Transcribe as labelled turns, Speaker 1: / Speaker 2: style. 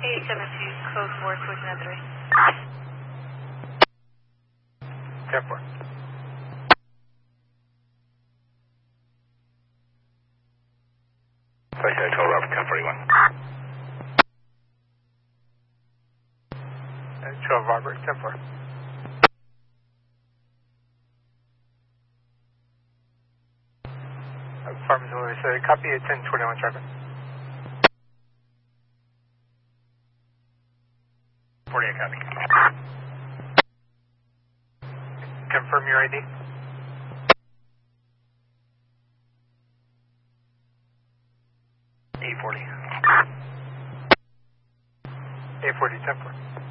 Speaker 1: 872, code 4,
Speaker 2: 10-4.
Speaker 3: Sorry, 12 Robert, 1041.
Speaker 2: 12 Robert, 10-4. Farmers Lewis, copy at 1021 traffic.
Speaker 3: 48 copy.
Speaker 2: Confirm your ID.
Speaker 3: A40.
Speaker 2: A40, 10-4.